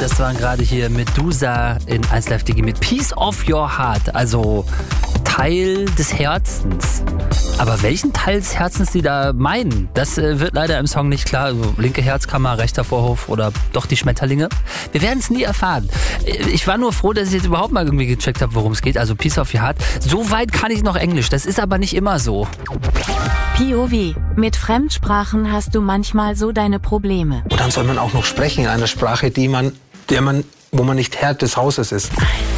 Das waren gerade hier Medusa in 1 Live Digi mit Piece of Your Heart, also Teil des Herzens. Aber welchen Teil des Herzens die da meinen, das wird leider im Song nicht klar. Also linke Herzkammer, rechter Vorhof oder doch die Schmetterlinge. Wir werden es nie erfahren. Ich war nur froh, dass ich jetzt überhaupt mal irgendwie gecheckt habe, worum es geht. Also Piece of Your Heart. So weit kann ich noch Englisch. Das ist aber nicht immer so. POV. Mit Fremdsprachen hast du manchmal so deine Probleme. Und dann soll man auch noch sprechen in einer Sprache, wo man nicht Herr des Hauses ist.